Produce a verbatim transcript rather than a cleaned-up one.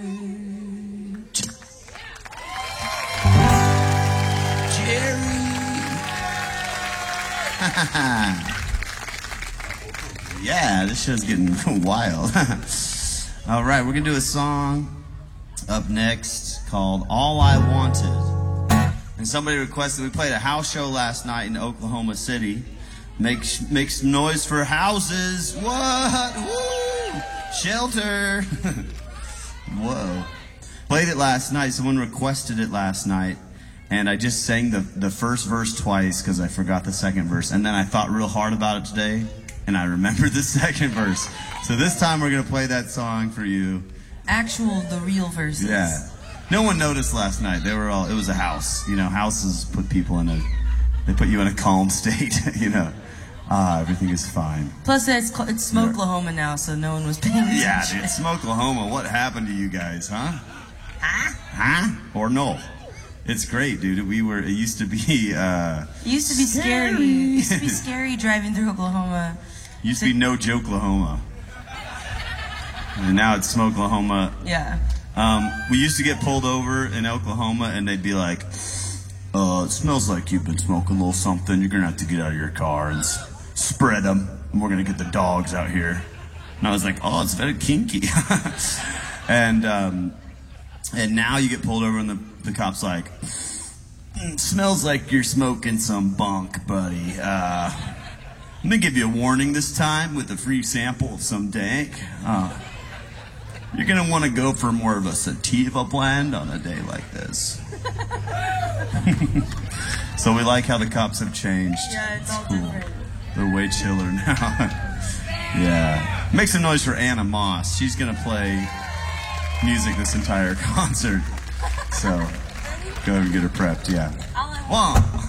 Yeah, this show's getting wild. All right, we're going to do a song up next called All I Wanted. And somebody requested, we played a house show last night in Oklahoma City. Make, make some noise for houses. What? Woo! Shelter. Whoa. Played it last night. Someone requested it last night. And I just sang the, the first verse twice because I forgot the second verse. And then I thought real hard about it today, and I remembered the second verse. So this time we're going to play that song for you. Actual, the real verses. Yeah. No one noticed last night. They were all, it was a house. You know, houses put people in a, they put you in a calm state, you know. Ah, everything is fine. Plus, it's, it's Smokelahoma now, so no one was paying attention. Yeah, dude, Smokelahoma. What happened to you guys, huh? Huh? Huh? Or no? It's great, dude. We were, it used to be, uh... It used to be scary. scary. It used to be scary driving through Oklahoma. Used to be no Jokelahoma. And now it's Smokelahoma. Yeah. Um, we used to get pulled over in Oklahoma, and they'd be like, uh, it smells like you've been smoking a little something. You're gonna have to get out of your car and s- spread them, and we're gonna get the dogs out here. And I was like, oh, it's very kinky. and, um... And now you get pulled over and the, the cop's like, mm, smells like you're smoking some bunk, buddy. Uh, let me give you a warning this time with a free sample of some dank. Uh, you're going to want to go for more of a sativa blend on a day like this. So we like how the cops have changed. Yeah, it's, it's all cool. different. They're way chiller now. Yeah. Make some noise for Anna Moss. She's going to play music this entire concert. So go ahead and get her prepped, yeah. One.